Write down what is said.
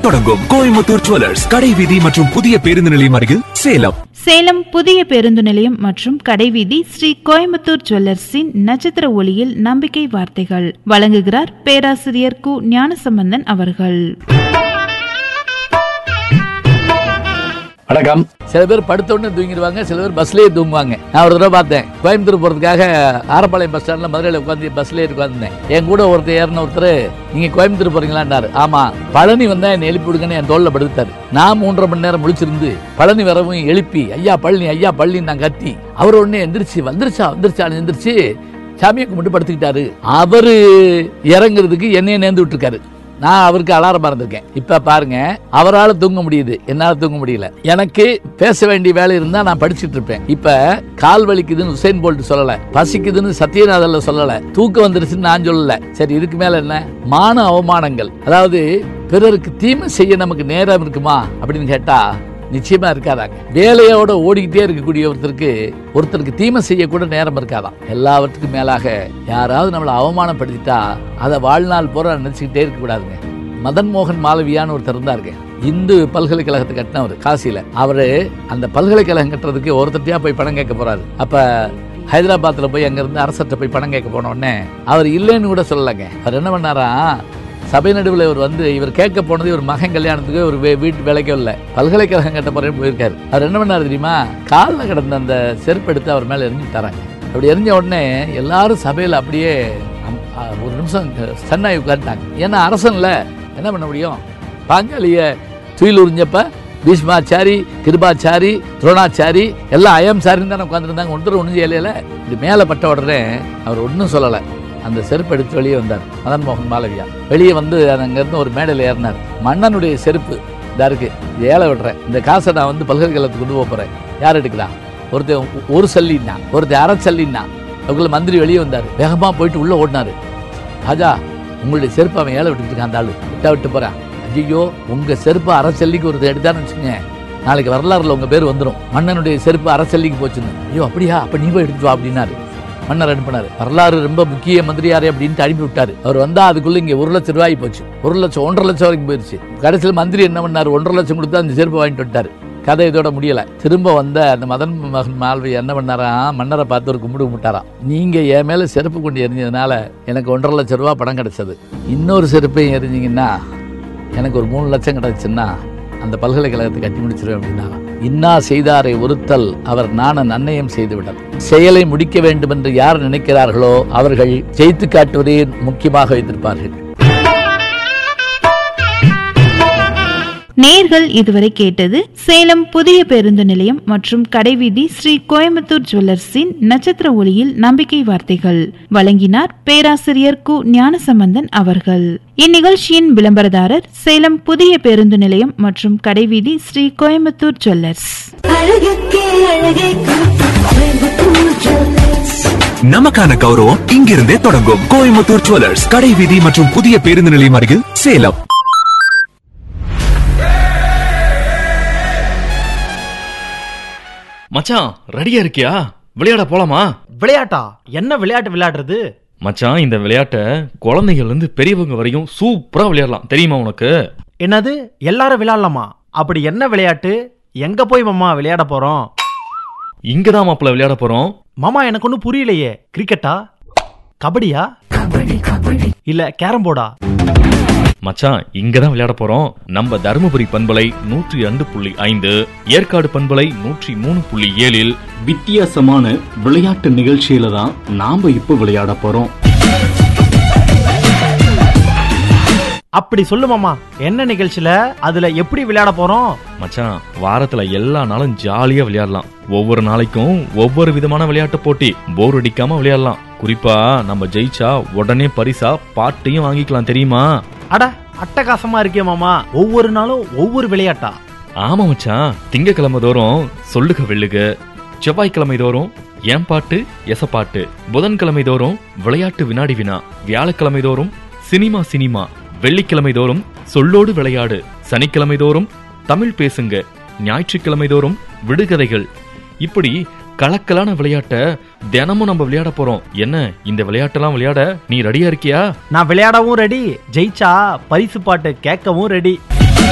தொடங்கும். கோயம்புத்தூர் ஜுவல்லர்ஸ், கடைவீதி மற்றும் புதிய பேருந்து நிலையம் அருகில், சேலம். சேலம் புதிய பேருந்து நிலையம் மற்றும் கடைவீதி ஸ்ரீ கோயம்புத்தூர் ஜுவல்லர்ஸின் நட்சத்திர ஒளியில் நம்பிக்கை வார்த்தைகள் வழங்குகிறார் பேராசிரியர் கு ஞானசம்பந்தன் அவர்கள். வணக்கம். சில பேர் படுத்த உடனே தூங்கிடுவாங்க, சில பேர் பஸ்லயே தூங்குவாங்க. நான் ஒரு தடவை பார்த்தேன், கோயம்புத்தூர் போறதுக்காக ஆரப்பாளையம் பஸ் ஸ்டாண்ட்ல மதுரையில உட்காந்து பஸ்லயே உட்காந்துருந்தேன். என் கூட ஒருத்தர் ஏறின ஒருத்தர், நீங்க கோயம்புத்தூர் போறீங்களான்னாரு. ஆமா, பழனி வந்தா என்னை எழுப்பி விடுங்கன்னு என் தோல்ல படுத்தாரு. நான் 3.5 மணி நேரம் முடிச்சிருந்து பழனி வரவும் எழுப்பி ஐயா பழனி நான் கத்தி, அவர் உடனே எந்திரிச்சு வந்துருச்சான்னு எந்திரிச்சு சாமியை கும்பிட்டு படுத்துக்கிட்டாரு. அவரு இறங்குறதுக்கு என்னைய நேர்ந்து விட்டுருக்காரு. நான் அவருக்கு அலாரம் மறந்துருக்கேன். இப்ப பாருங்க, அவரால் தூங்க முடியுது, என்னால தூங்க முடியல. எனக்கு பேச வேண்டிய வேலை இருந்தா நான் படிச்சுட்டு இருப்பேன். இப்ப கால் வலிக்குதுன்னு உசேன் போல்ட் சொல்லல, பசிக்குதுன்னு சத்யநாதல்ல சொல்லல, தூக்கம் வந்துருச்சுன்னு நான் சொல்லல. சரி, இதுக்கு மேல என்ன? மான அவமானங்கள், அதாவது பிறருக்கு தீமை செய்ய நமக்கு நேரம் இருக்குமா அப்படின்னு கேட்டா நிச்சயமா இருக்காதாங்க. வேலையோட ஓடிக்கிட்டே இருக்கக்கூடிய ஒருத்தருக்கு தீமை செய்ய கூட நேரம் இருக்காதான். எல்லாவற்றுக்கும் மேலாக யாராவது நம்மளை அவமானப்படுத்திட்டா அதை வாழ்நாள் பூரா நினைச்சுக்கிட்டே இருக்க கூடாதுங்க. மதன் மோகன் மாலவியான்னு ஒருத்தர் இருந்தாருங்க, இந்து பல்கலைக்கழகத்தை கட்டினவர் காசியில. அவரு அந்த பல்கலைக்கழகம் கட்டுறதுக்கு ஒருத்தட்டியா போய் பணம் கேட்க போறாரு. அப்ப ஹைதராபாத்ல போய் அங்க இருந்து அரசர்கிட்ட போய் பணம் கேட்க போன உடனே அவர் இல்லைன்னு கூட சொல்லலங்க. அவர் என்ன பண்ணாரா, சபை நடுவில் இவர் வந்து இவர் கேட்க போனது இவர் மகன் கல்யாணத்துக்கு, ஒரு வீட்டு வேலைக்கோ இல்லை, பல்கலைக்கழகம் கட்ட போறேன்னு போயிருக்காரு. அவர் என்ன பண்ணாரு தெரியுமா, காலில் கிடந்த அந்த செருப்பு எடுத்து அவர் மேல எரிஞ்சு தராங்க. அப்படி எரிஞ்ச உடனே எல்லாரும் சபையில் அப்படியே ஒரு நிமிஷம் சன்னாய் உட்காந்துட்டாங்க. ஏன்னா அரசன்ல என்ன பண்ண முடியும், பாஞ்சாலிய துயில் உறிஞ்சப்ப பீஷ்மாச்சாரி, கிருபாச்சாரி, துரோணாச்சாரி எல்லாம் அயம் சாரின்னு தானே உட்காந்துருந்தாங்க. ஒன்றும் செய்யல. இப்படி மேலே பட்ட உடனே அவர் ஒன்றும் சொல்லலை. அந்த செருப்பு எடுத்து வெளியே வந்தார் மதன் மோகன் மாலவியா. வெளியே வந்து அங்கிருந்து ஒரு மேடையில் ஏறினார். மன்னனுடைய செருப்பு இதா இருக்கு, ஏழை விடுறேன், இந்த காசை நான் வந்து பல்கலைக்கழகத்துக்கு கொண்டு போக போறேன். யார் எடுக்கிறா? ஒருத்தர் ஒரு சல்லின்னா, ஒருத்தர் அரை சல்லின்னா. அதுக்குள்ள மந்திரி வெளியே வந்தார், வேகமா போயிட்டு உள்ள ஓடினாரு. ராஜா, உங்களுடைய செருப்பு அவன் ஏழை விட்டுட்டு இருக்கான், அந்த ஆளு விட்டு போறான். ஐயோ, உங்க செருப்பு அரை சல்லிக்கு ஒருத்தர் எடுத்தான்னு வச்சுங்க, நாளைக்கு வரலாறுல உங்க பேர் வந்துடும், மன்னனுடைய செருப்பு அரை சல்லிக்கு போச்சுன்னு. ஐயோ அப்படியா, அப்ப நீ போய் எடுத்துட்டு வா அப்படின்னாரு. மன்னர் அனுப்பினாரு. வரலாறு ரொம்ப முக்கிய மந்திரியாரே அப்படின்னு அனுப்பி விட்டாரு. அவர் வந்தா அதுக்குள்ள இங்க 1 லட்சம் ரூபாய் போச்சு. 1 லட்சம் 1.5 லட்சம் வரைக்கும் போயிருச்சு. கடைசியில் மந்திரி என்ன பண்ணாரு, 1.5 லட்சம் கொடுத்து அந்த செருப்பு வாங்கிட்டு விட்டாரு. கதை இதோட முடியல. திரும்ப வந்த அந்த மதன் மகன் மால்வி என்ன பண்ணாரா, மன்னரை பார்த்து ஒரு கும்பிட்டாராம். நீங்க என் மேல செருப்பு கொண்டு எரிஞ்சதுனால எனக்கு 1.5 லட்சம் ரூபாய் பணம் கிடைச்சது. இன்னொரு செருப்பையும் எரிஞ்சிங்கன்னா எனக்கு ஒரு 3 லட்சம் கிடைச்சுன்னா அந்த பல்கலைக்கழகத்தை கட்டி முடிச்சிருவேன் அப்படின்னா. இன்னா செய்தாரை ஒருத்தல் அவர் நாண நன்னயம் செய்துவிடல். செயலை முடிக்க வேண்டும் என்று யார் நினைக்கிறார்களோ அவர்கள் ஜெயித்து காட்டுவதை முக்கியமாக வைத்திருப்பார்கள். நேர்கள் இதுவரை கேட்டது சேலம் புதிய பேருந்து நிலையம் மற்றும் கடைவீதி ஸ்ரீ கோயம்புத்தூர் ஜுவல்லர்ஸின் நட்சத்திர ஒளியில் நம்பிக்கை வார்த்தைகள் வழங்கினார் பேராசிரியர் கு ஞானசம்பந்தன் அவர்கள். இந்நிகழ்ச்சியின் விளம்பரதாரர் சேலம் புதிய பேருந்து நிலையம் மற்றும் கடைவீதி ஸ்ரீ கோயம்புத்தூர் ஜுவல்லர்ஸ். நமக்கான கௌரவம் இங்கிருந்தே தொடங்கும். கோயம்புத்தூர் ஜுவல்லர்ஸ், கடைவீதி மற்றும் புதிய பேருந்து நிலையம் அருகில், சேலம். மச்சான், ரெடியா இருக்கியா? விளையாட போலாமா? விளையாட்டா? என்ன விளையாட்டு விளையாடுறது மச்சான்? இந்த விளையாட்டை குழந்தைகள் இருந்து பெரியவங்க வரையும் சூப்பரா விளையாடலாம், தெரியுமா உனக்கு? என்னது, எல்லாரும் விளையாடலாமா? அப்படி என்ன விளையாட்டு? எங்க போய் மாமா விளையாட போறோம்? இங்கதான் மாப்பிள்ள விளையாட போறோம். மாமா, எனக்கு ஒன்னும் புரியலையே. கிரிக்கெட்டா, கபடியா, இல்ல கேரம் போர்டா? மச்சான், இங்கதான் விளையாட போறோம். நம்ம தருமபுரி பண்பலை 102.5, ஏற்காடு பண்பலை 103.7 வித்தியாசமான விளையாட்டு நிகழ்ச்சியில தான் நாம இப்ப விளையாட போறோம். அப்படி சொல்லு மாமா, என்ன நிகழ்ச்சியில, அதுல எப்படி விளையாட போறோம்? மச்சான், வாரத்துல எல்லா நாளும் ஜாலியா விளையாடலாம். ஒவ்வொரு நாளைக்கும் ஒவ்வொரு விதமான விளையாட்டு போட்டி, போர் அடிக்காம விளையாடலாம். குறிப்பா நம்ம ஜெயிச்சா உடனே பரிசா பாட்டையும் வாங்கிக்கலாம், தெரியுமா? அட, அட்டகாசமா இருக்கே மாமா. ஒவ்வொரு நாளும் ஒவ்வொரு விளையாட்டா? ஆமா மச்சான். திங்கக்கிழமை தோறும் சொல்லுக வெள்ளுக, செவ்வாய்க்கிழமை தோறும் ஏன் பாட்டு எசப்பாட்டு, புதன்கிழமை தோறும் விளையாட்டு வினாடி வினா, வியாழக்கிழமை தோறும் சினிமா, வெள்ளிக்கிழமை தோறும் சொல்லோடு விளையாடு, சனிக்கிழமை தோறும் தமிழ் பேசுங்க, ஞாயிற்றுக்கிழமை தோறும் விடுகதைகள். இப்படி கலக்கலான விளையாட்ட தினமும் நம்ம விளையாட போறோம். என்ன, இந்த விளையாட்டெல்லாம் விளையாட நீ ரெடியா இருக்கியா? நான் விளையாடவும் ரெடி, ஜெயிச்சா பரிசு பாட்டு கேட்கவும் ரெடி.